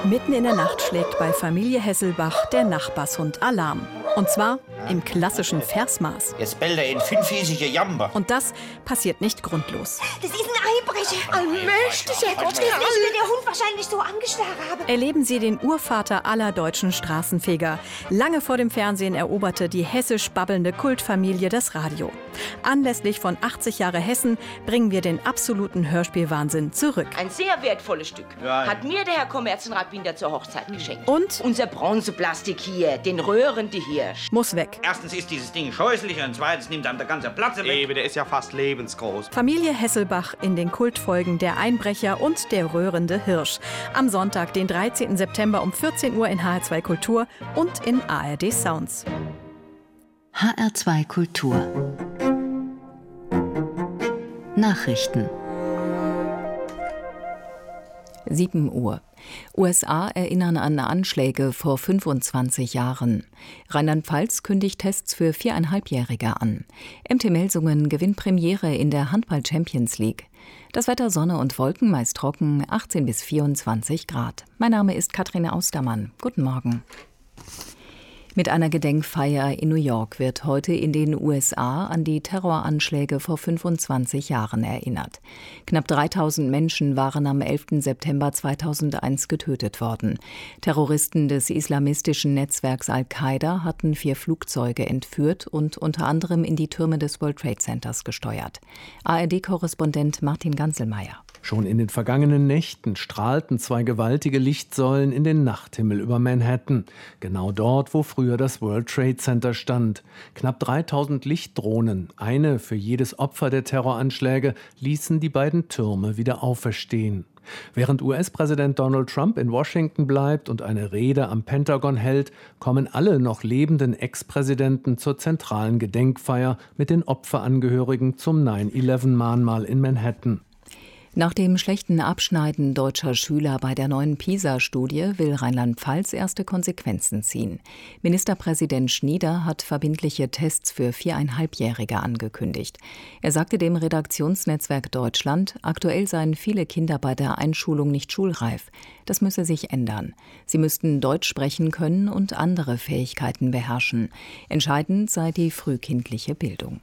Mitten in der Nacht schlägt bei Familie Hesselbach der Nachbarshund Alarm. Und zwar im klassischen Versmaß. Jetzt bellt er in 5-hiesige Jamber. Und das passiert nicht grundlos. Das ist ein Einbrecher. Allmächtiger Gott, der Hund wahrscheinlich so angestarrt habe. Erleben Sie den Urvater aller deutschen Straßenfeger. Lange vor dem Fernsehen eroberte die hessisch babbelnde Kultfamilie das Radio. Anlässlich von 80 Jahre Hessen bringen wir den absoluten Hörspielwahnsinn zurück. Ein sehr wertvolles Stück. Ja. Hat mir der Herr Kommerzienrat Binder zur Hochzeit geschenkt. Und? Unser Bronzeplastik hier, den röhrende Hirsch. Muss weg. Erstens ist dieses Ding scheußlich und zweitens nimmt einem der ganze Platz weg. Eben, der ist ja fast lebensgroß. Familie Hesselbach in den Kultfolgen Der Einbrecher und Der röhrende Hirsch. Am Sonntag, den 13. September um 14 Uhr in HR2 Kultur und in ARD Sounds. HR2 Kultur. Nachrichten. 7 Uhr. USA erinnern an Anschläge vor 25 Jahren. Rheinland-Pfalz kündigt Tests für 4,5-Jährige an. MT Melsungen gewinnt Premiere in der Handball-Champions League. Das Wetter Sonne und Wolken, meist trocken, 18 bis 24 Grad. Mein Name ist Katrin Austermann. Guten Morgen. Mit einer Gedenkfeier in New York wird heute in den USA an die Terroranschläge vor 25 Jahren erinnert. Knapp 3000 Menschen waren am 11. September 2001 getötet worden. Terroristen des islamistischen Netzwerks Al-Qaida hatten 4 Flugzeuge entführt und unter anderem in die Türme des World Trade Centers gesteuert. ARD-Korrespondent Martin Ganselmeier. Schon in den vergangenen Nächten strahlten 2 gewaltige Lichtsäulen in den Nachthimmel über Manhattan. Genau dort, wo früher das World Trade Center stand. Knapp 3000 Lichtdrohnen, eine für jedes Opfer der Terroranschläge, ließen die beiden Türme wieder auferstehen. Während US-Präsident Donald Trump in Washington bleibt und eine Rede am Pentagon hält, kommen alle noch lebenden Ex-Präsidenten zur zentralen Gedenkfeier mit den Opferangehörigen zum 9/11-Mahnmal in Manhattan. Nach dem schlechten Abschneiden deutscher Schüler bei der neuen PISA-Studie will Rheinland-Pfalz erste Konsequenzen ziehen. Ministerpräsident Schnieder hat verbindliche Tests für 4,5-Jährige angekündigt. Er sagte dem Redaktionsnetzwerk Deutschland, aktuell seien viele Kinder bei der Einschulung nicht schulreif. Das müsse sich ändern. Sie müssten Deutsch sprechen können und andere Fähigkeiten beherrschen. Entscheidend sei die frühkindliche Bildung.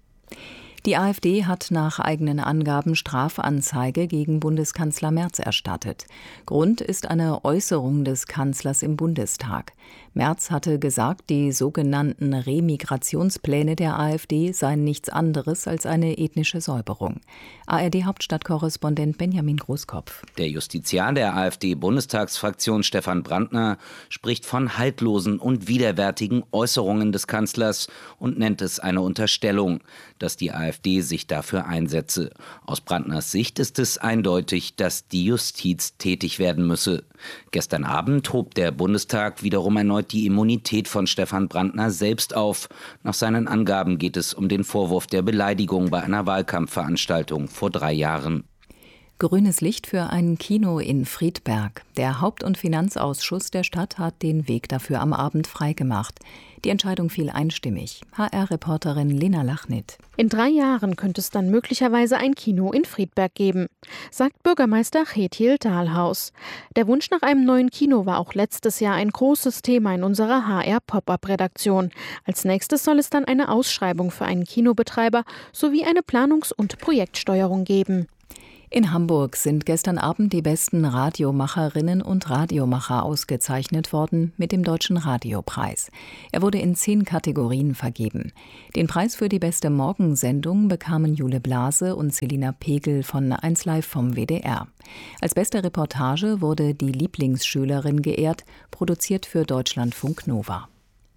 Die AfD hat nach eigenen Angaben Strafanzeige gegen Bundeskanzler Merz erstattet. Grund ist eine Äußerung des Kanzlers im Bundestag. Merz hatte gesagt, die sogenannten Remigrationspläne der AfD seien nichts anderes als eine ethnische Säuberung. ARD-Hauptstadtkorrespondent Benjamin Großkopf. Der Justiziar der AfD-Bundestagsfraktion Stefan Brandner spricht von haltlosen und widerwärtigen Äußerungen des Kanzlers und nennt es eine Unterstellung, dass die AfD sich dafür einsetze. Aus Brandners Sicht ist es eindeutig, dass die Justiz tätig werden müsse. Gestern Abend hob der Bundestag wiederum erneut die Immunität von Stefan Brandner selbst auf. Nach seinen Angaben geht es um den Vorwurf der Beleidigung bei einer Wahlkampfveranstaltung vor 3 Jahren. Grünes Licht für ein Kino in Friedberg. Der Haupt- und Finanzausschuss der Stadt hat den Weg dafür am Abend freigemacht. Die Entscheidung fiel einstimmig. HR-Reporterin Lena Lachnit. In 3 Jahren könnte es dann möglicherweise ein Kino in Friedberg geben, sagt Bürgermeister Chethiel Dahlhaus. Der Wunsch nach einem neuen Kino war auch letztes Jahr ein großes Thema in unserer HR-Pop-Up-Redaktion. Als nächstes soll es dann eine Ausschreibung für einen Kinobetreiber sowie eine Planungs- und Projektsteuerung geben. In Hamburg sind gestern Abend die besten Radiomacherinnen und Radiomacher ausgezeichnet worden mit dem Deutschen Radiopreis. Er wurde in 10 Kategorien vergeben. Den Preis für die beste Morgensendung bekamen Jule Blase und Selina Pegel von 1Live vom WDR. Als beste Reportage wurde die Lieblingsschülerin geehrt, produziert für Deutschlandfunk Nova.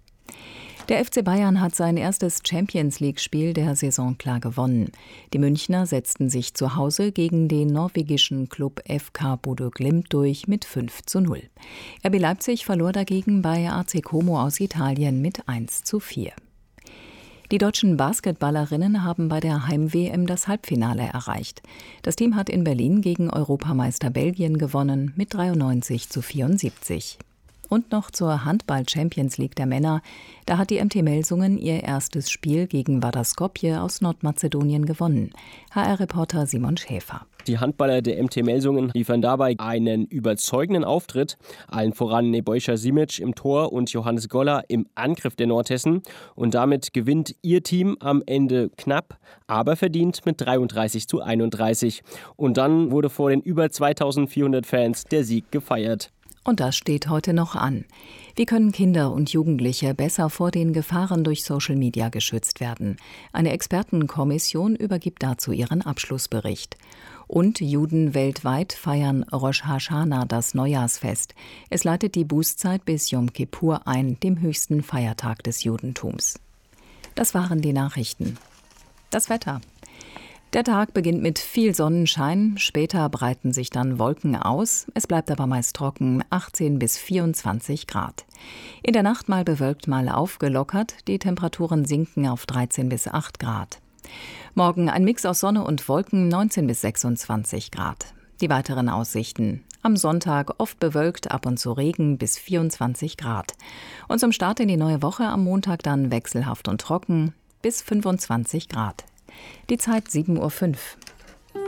Der FC Bayern hat sein erstes Champions-League-Spiel der Saison klar gewonnen. Die Münchner setzten sich zu Hause gegen den norwegischen Klub FK Bodø Glimt durch mit 5:0. RB Leipzig verlor dagegen bei AC Como aus Italien mit 1:4. Die deutschen Basketballerinnen haben bei der Heim-WM das Halbfinale erreicht. Das Team hat in Berlin gegen Europameister Belgien gewonnen mit 93:74. Und noch zur Handball-Champions League der Männer. Da hat die MT Melsungen ihr erstes Spiel gegen Vardar Skopje aus Nordmazedonien gewonnen. HR-Reporter Simon Schäfer. Die Handballer der MT Melsungen liefern dabei einen überzeugenden Auftritt. Allen voran Nebojša Simic im Tor und Johannes Goller im Angriff der Nordhessen. Und damit gewinnt ihr Team am Ende knapp, aber verdient mit 33:31. Und dann wurde vor den über 2400 Fans der Sieg gefeiert. Und das steht heute noch an. Wie können Kinder und Jugendliche besser vor den Gefahren durch Social Media geschützt werden? Eine Expertenkommission übergibt dazu ihren Abschlussbericht. Und Juden weltweit feiern Rosh Hashanah, das Neujahrsfest. Es leitet die Bußzeit bis Yom Kippur ein, dem höchsten Feiertag des Judentums. Das waren die Nachrichten. Das Wetter. Der Tag beginnt mit viel Sonnenschein, später breiten sich dann Wolken aus. Es bleibt aber meist trocken, 18 bis 24 Grad. In der Nacht mal bewölkt, mal aufgelockert. Die Temperaturen sinken auf 13 bis 8 Grad. Morgen ein Mix aus Sonne und Wolken, 19 bis 26 Grad. Die weiteren Aussichten. Am Sonntag oft bewölkt, ab und zu Regen bis 24 Grad. Und zum Start in die neue Woche am Montag dann wechselhaft und trocken bis 25 Grad. Die Zeit 7:05 Uhr.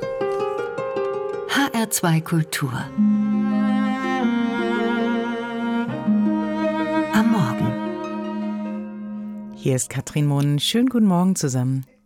HR2 Kultur. Am Morgen. Hier ist Katrin Mohn. Schönen guten Morgen zusammen.